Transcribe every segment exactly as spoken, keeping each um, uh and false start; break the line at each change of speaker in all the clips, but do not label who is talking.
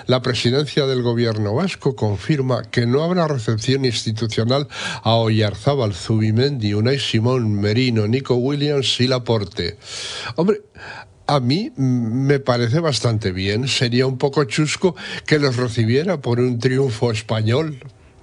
La presidencia del gobierno vasco confirma que no habrá recepción institucional a Oyarzábal, Zubimendi, Unai Simón, Merino, Nico Williams y Laporte. Hombre, a mí me parece bastante bien. Sería un poco chusco que los recibiera por un triunfo español.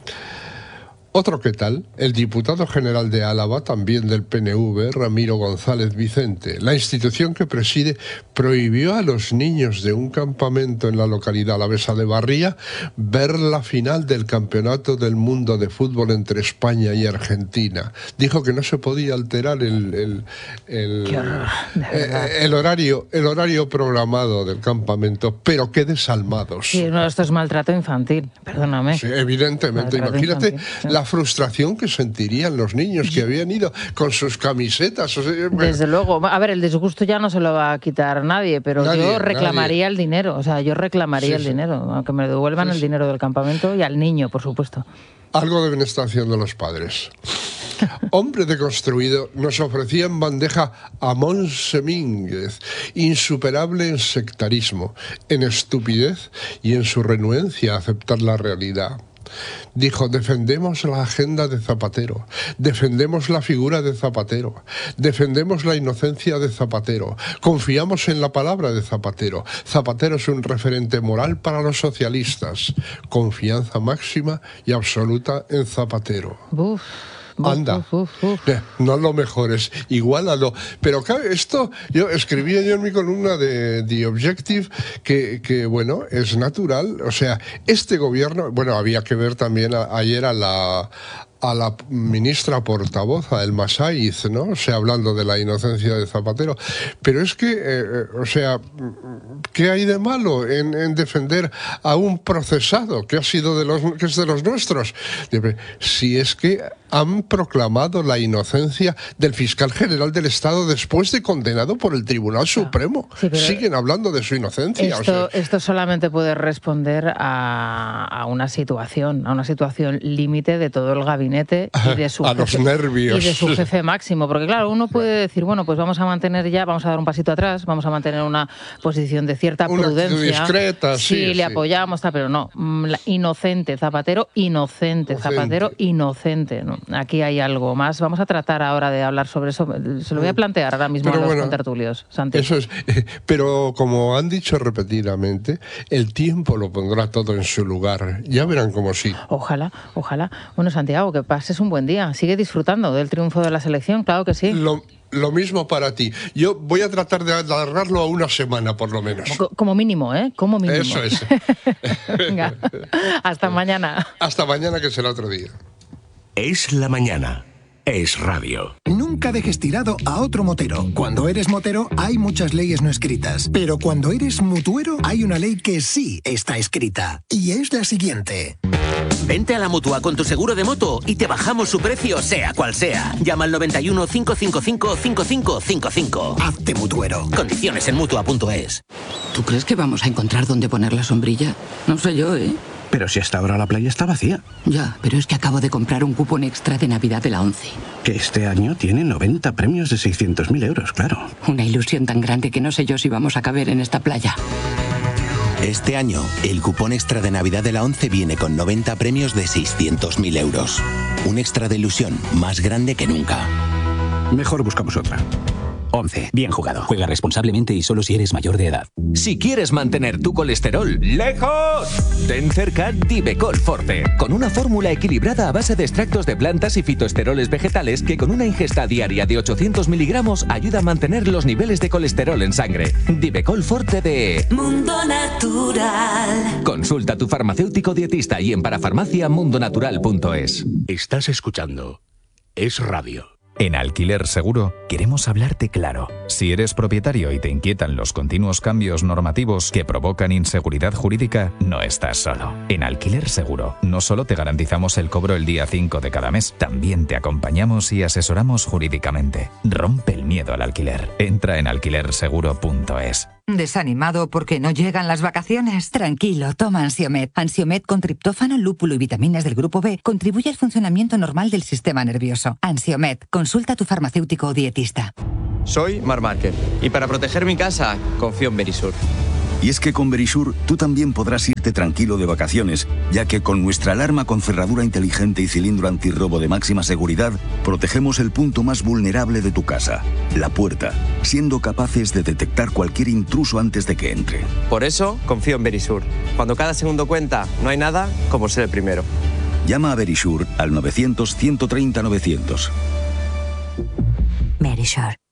Otro que tal, el diputado general de Álava, también del P N V, Ramiro González Vicente. La institución que preside prohibió a los niños de un campamento en la localidad alavesa de Barría ver la final del Campeonato del Mundo de Fútbol entre España y Argentina. Dijo que no se podía alterar el, el, el, el, el, horario, el horario programado del campamento, pero qué desalmados.
Sí, no, esto es maltrato infantil, perdóname.
Sí, evidentemente, maltrato imagínate infantil, la frustración que sentirían los niños que habían ido con sus camisetas. O sea,
desde luego. A ver, el disgusto ya no se lo va a quitar nadie, pero nadie, yo reclamaría nadie. el dinero. O sea, yo reclamaría sí, el sí. dinero, aunque me devuelvan sí, el dinero del campamento y al niño, por supuesto.
Algo deben estar haciendo los padres. Hombre deconstruido nos ofrecía en bandeja a Montse Mínguez, insuperable en sectarismo, en estupidez y en su renuencia a aceptar la realidad. Dijo, defendemos la agenda de Zapatero, defendemos la figura de Zapatero, defendemos la inocencia de Zapatero, confiamos en la palabra de Zapatero. Zapatero es un referente moral para los socialistas. Confianza máxima y absoluta en Zapatero.
Uf.
Anda, uf, uf, uf. No lo mejores, igualalo. Pero claro, esto, yo escribía yo en mi columna de The Objective que, que, bueno, es natural. O sea, este gobierno, bueno, había que ver también a, ayer a la... a la ministra portavoz, a Elma Saiz, ¿no? O sea, hablando de la inocencia de Zapatero. Pero es que, eh, o sea, ¿qué hay de malo en, en defender a un procesado que ha sido de los, que es de los nuestros? Si es que han proclamado la inocencia del fiscal general del Estado después de condenado por el Tribunal Supremo. Sí, siguen hablando de su inocencia.
Esto,
o sea,
esto solamente puede responder a, a una situación, a una situación límite de todo el gabinete y de su
a
jefe,
los nervios
y de su jefe máximo, porque claro, uno puede decir, bueno, pues vamos a mantener ya, vamos a dar un pasito atrás, vamos a mantener una posición de cierta
una
prudencia,
discreta,
sí,
sí,
le
sí.
apoyamos, pero no, inocente, Zapatero, inocente, inocente. Zapatero, inocente, ¿no? Aquí hay algo más. Vamos a tratar ahora de hablar sobre eso, se lo voy a plantear ahora mismo pero a los bueno, contertulios, Santi.
Eso es, pero como han dicho repetidamente, el tiempo lo pondrá todo en su lugar, ya verán como sí.
Ojalá, ojalá. Bueno, Santiago, que pases un buen día. Sigue disfrutando del triunfo de la selección, claro que sí.
Lo, lo mismo para ti. Yo voy a tratar de alargarlo a una semana, por lo menos.
Como, como mínimo, ¿eh? Como mínimo.
Eso es.
Venga, hasta mañana.
Hasta mañana, que será otro día.
Es la mañana. Es radio.
Nunca dejes tirado a otro motero. Cuando eres motero hay muchas leyes no escritas, pero cuando eres mutuero hay una ley que sí está escrita, y es la siguiente.
Vente a la Mutua con tu seguro de moto y te bajamos su precio sea cual sea. Llama al noventa y uno, cinco cinco cinco, cinco cinco cinco cinco.
Hazte mutuero.
Condiciones en mutua punto es.
¿Tú crees que vamos a encontrar dónde poner la sombrilla? No sé yo, ¿eh?
Pero si hasta ahora la playa está vacía.
Ya, pero es que acabo de comprar un cupón extra de Navidad de la ONCE.
Que este año tiene noventa premios de seiscientos mil euros, claro.
Una ilusión tan grande que no sé yo si vamos a caber en esta playa.
Este año, el cupón extra de Navidad de la ONCE viene con noventa premios de seiscientos mil euros. Un extra de ilusión más grande que nunca.
Mejor buscamos otra.
ONCE. Bien jugado. Juega responsablemente y solo si eres mayor de edad.
Si quieres mantener tu colesterol lejos, ten cerca Divecol Forte, con una fórmula equilibrada a base de extractos de plantas y fitoesteroles vegetales que con una ingesta diaria de ochocientos miligramos ayuda a mantener los niveles de colesterol en sangre. Divecol Forte de
Mundo Natural.
Consulta a tu farmacéutico dietista y en parafarmacia mundo natural punto es.
Estás escuchando Es Radio.
En Alquiler Seguro queremos hablarte claro. Si eres propietario y te inquietan los continuos cambios normativos que provocan inseguridad jurídica, no estás solo. En Alquiler Seguro no solo te garantizamos el cobro el día cinco de cada mes, también te acompañamos y asesoramos jurídicamente. Rompe el miedo al alquiler. Entra en alquiler seguro punto es.
¿Desanimado porque no llegan las vacaciones? Tranquilo, toma Ansiomed. Ansiomed con triptófano, lúpulo y vitaminas del grupo B contribuye al funcionamiento normal del sistema nervioso. Ansiomed, consulta a tu farmacéutico o dietista.
Soy Mar Márquez y para proteger mi casa confío en Verisur. Y es que con Verisure tú también podrás irte tranquilo de vacaciones, ya que con nuestra alarma con cerradura inteligente y cilindro antirrobo de máxima seguridad, protegemos el punto más vulnerable de tu casa, la puerta, siendo capaces de detectar cualquier intruso antes de que entre.
Por eso confío en Verisure. Cuando cada segundo cuenta, no hay nada como ser el primero.
Llama a Verisure al novecientos, ciento treinta, novecientos.
Verisure.